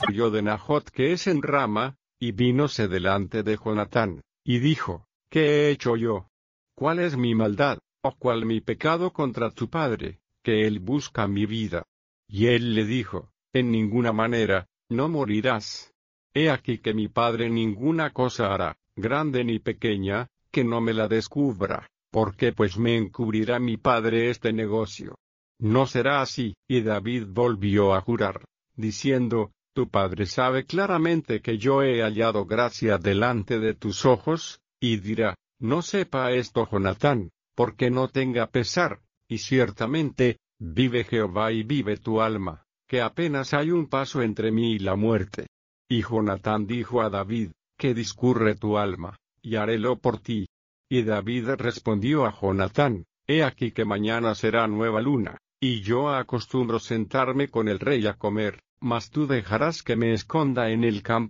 huyó de Najoth que es en Rama, y vínose delante de Jonatán, y dijo, ¿qué he hecho yo? ¿Cuál es mi maldad, o cuál mi pecado contra tu padre, que él busca mi vida? Y él le dijo, en ninguna manera, no morirás. He aquí que mi padre ninguna cosa hará, grande ni pequeña, que no me la descubra, porque pues me encubrirá mi padre este negocio. No será así. Y David volvió a jurar, diciendo, tu padre sabe claramente que yo he hallado gracia delante de tus ojos, y dirá, no sepa esto Jonatán, porque no tenga pesar, y ciertamente, vive Jehová y vive tu alma, que apenas hay un paso entre mí y la muerte. Y Jonatán dijo a David, que discurre tu alma, y harélo por ti. Y David respondió a Jonatán, he aquí que mañana será nueva luna, y yo acostumbro sentarme con el rey a comer, mas tú dejarás que me esconda en el campo.